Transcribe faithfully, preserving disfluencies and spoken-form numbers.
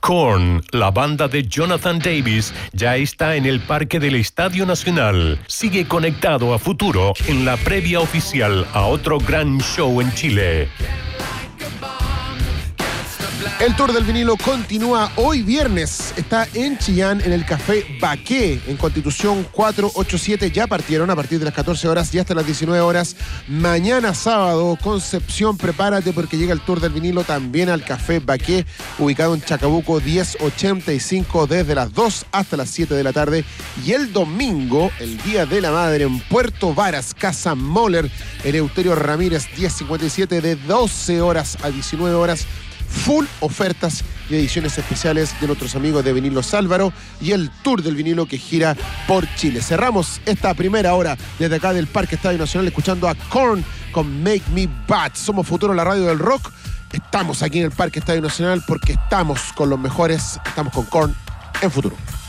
Korn, la banda de Jonathan Davis, ya está en el Parque del Estadio Nacional. Sigue conectado a Futuro en la previa oficial a otro gran show en Chile. El Tour del Vinilo continúa hoy viernes. Está en Chillán, en el Café Baqué, en Constitución cuatrocientos ochenta y siete. Ya partieron a partir de las catorce horas y hasta las diecinueve horas. Mañana sábado, Concepción, prepárate porque llega el Tour del Vinilo también al Café Baqué, ubicado en Chacabuco diez ochenta y cinco, desde las dos hasta las siete de la tarde. Y el domingo, el Día de la Madre, en Puerto Varas, Casa Moller, Eleuterio Ramírez diez cincuenta y siete, de doce horas a diecinueve horas. Full ofertas y ediciones especiales de nuestros amigos de Vinilos Álvaro y el Tour del Vinilo que gira por Chile. Cerramos esta primera hora desde acá del Parque Estadio Nacional escuchando a Korn con Make Me Bad. Somos Futuro, la radio del rock. Estamos aquí en el Parque Estadio Nacional porque estamos con los mejores. Estamos con Korn en Futuro.